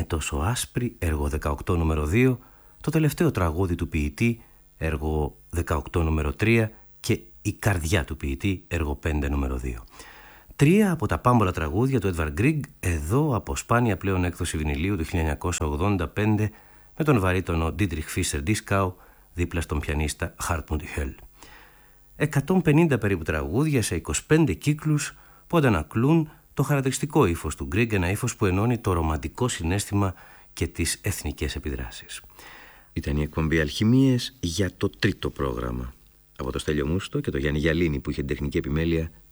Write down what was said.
τόσο άσπρη, έργο 18 νούμερο 2, το τελευταίο τραγούδι του ποιητή, έργο 18 νούμερο 3 και η καρδιά του ποιητή, έργο 5 νούμερο 2. Τρία από τα πάμπολα τραγούδια του Edvard Grieg, εδώ από σπάνια πλέον έκδοση βινιλίου του 1985 με τον βαρύτονο Dietrich Fischer-Dieskau δίπλα στον πιανίστα Hartmut Höll. 150 περίπου τραγούδια σε 25 κύκλους που αντανακλούν το χαρακτηριστικό ύφος του Grieg, ένα ύφος που ενώνει το ρομαντικό συναίσθημα και τις εθνικές επιδράσεις. Ήταν η εκπομπή Αλχημίες για το τρίτο πρόγραμμα. Από το Στέλιο Μούστο και το Γιάννη Γιαλίνη που είχε την τεχνική επιμέλεια,